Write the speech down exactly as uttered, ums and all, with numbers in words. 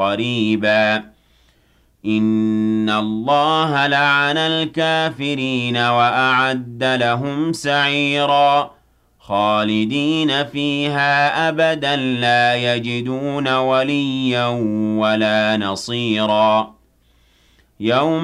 قريبا إن الله لعن الكافرين وأعد لهم سعيرا خالدين فيها أبدا لا يجدون وليا ولا نصيرا يوم